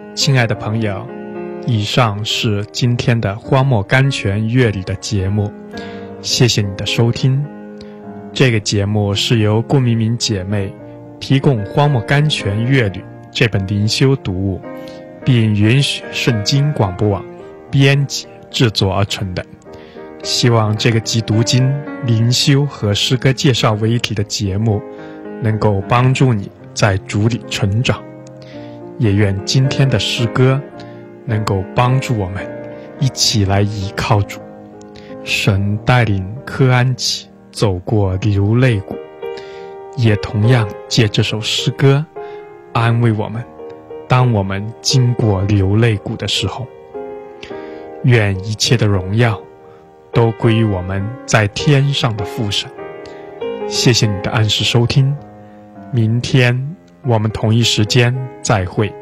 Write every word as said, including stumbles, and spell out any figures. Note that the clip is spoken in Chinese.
亲爱的朋友，以上是今天的荒漠甘泉乐旅的节目，谢谢你的收听。这个节目是由顾明明姐妹提供荒漠甘泉乐旅这本灵修读物，并允许圣经广播网编辑制作而成的。希望这个集读经、灵修和诗歌介绍为一体的节目能够帮助你在主里成长，也愿今天的诗歌能够帮助我们一起来依靠主。神带领柯安琪走过流泪谷，也同样借这首诗歌安慰我们，当我们经过流泪谷的时候。愿一切的荣耀都归于我们在天上的父神。谢谢你的按时收听，明天我们同一时间再会。